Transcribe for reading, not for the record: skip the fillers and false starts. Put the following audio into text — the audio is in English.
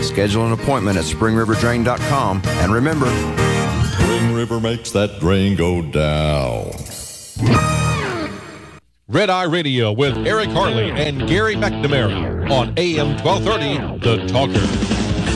Schedule an appointment at springriverdrain.com. And remember, Spring River makes that drain go down. Red Eye Radio with Eric Harley and Gary McNamara on AM 1230, The Talker.